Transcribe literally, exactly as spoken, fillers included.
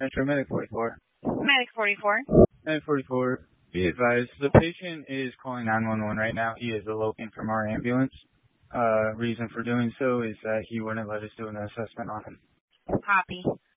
Metro Medic forty-four. Medic forty-four. Medic forty-four, be advised, the patient is calling nine one one right now. He is eloping from our ambulance. Uh, reason for doing so is that he wouldn't let us do an assessment on him. Copy.